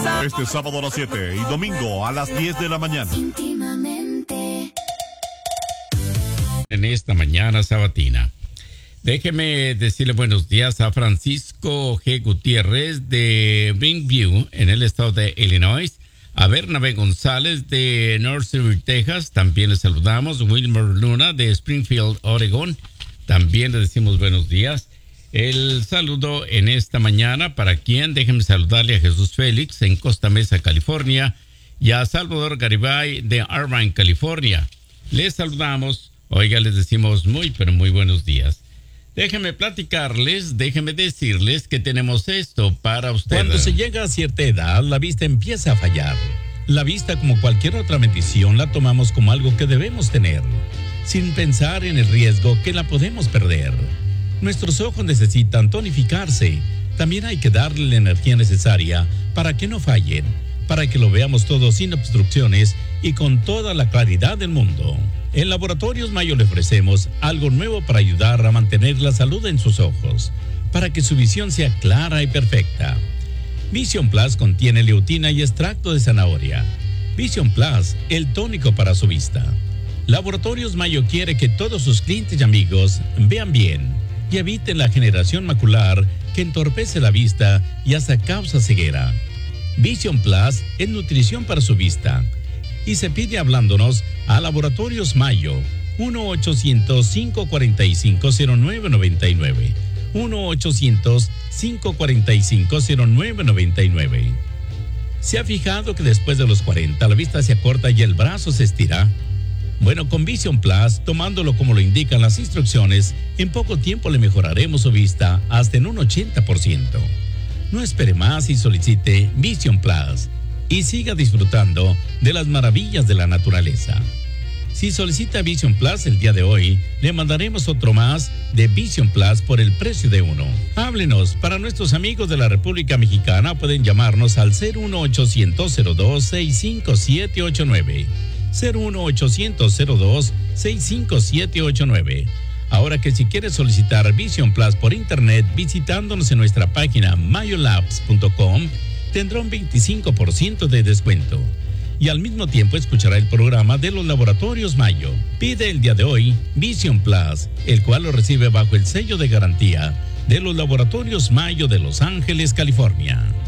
Este sábado a las 7 y domingo a las 10 de la mañana. En esta mañana sabatina, déjeme decirle buenos días a Francisco G. Gutiérrez de Greenview, en el estado de Illinois. A Bernabé González de North Silver, Texas, también le saludamos. Wilmer Luna de Springfield, Oregon, también le decimos buenos días. El saludo en esta mañana, ¿para quién? Déjenme saludarle a Jesús Félix en Costa Mesa, California, y a Salvador Garibay de Irvine, California. Les saludamos, oiga, les decimos pero muy buenos días. Déjenme platicarles, déjenme decirles que tenemos esto para ustedes. Cuando se llega a cierta edad, la vista empieza a fallar. La vista, como cualquier otra bendición, la tomamos como algo que debemos tener, sin pensar en el riesgo que la podemos perder. Nuestros ojos necesitan tonificarse. También hay que darle la energía necesaria para que no fallen, para que lo veamos todo sin obstrucciones y con toda la claridad del mundo. En Laboratorios Mayo le ofrecemos algo nuevo para ayudar a mantener la salud en sus ojos, para que su visión sea clara y perfecta. Vision Plus contiene leutina y extracto de zanahoria. Vision Plus, el tónico para su vista. Laboratorios Mayo quiere que todos sus clientes y amigos vean bien y eviten la generación macular que entorpece la vista y hasta causa ceguera. Vision Plus es nutrición para su vista. Y se pide hablándonos a Laboratorios Mayo, 1-800-545-0999, 1-800-545-0999. ¿Se ha fijado que después de los 40 la vista se acorta y el brazo se estira? Bueno, con Vision Plus, tomándolo como lo indican las instrucciones, en poco tiempo le mejoraremos su vista hasta en un 80%. No espere más y solicite Vision Plus y siga disfrutando de las maravillas de la naturaleza. Si solicita Vision Plus el día de hoy, le mandaremos otro más de Vision Plus por el precio de uno. Háblenos. Para nuestros amigos de la República Mexicana pueden llamarnos al 01800-265-789. 01800-265-789. Ahora que si quieres solicitar Vision Plus por internet visitándonos en nuestra página mayolabs.com, tendrá un 25% de descuento. Y al mismo tiempo escuchará el programa de los Laboratorios Mayo. Pide el día de hoy Vision Plus, el cual lo recibe bajo el sello de garantía de los Laboratorios Mayo de Los Ángeles, California.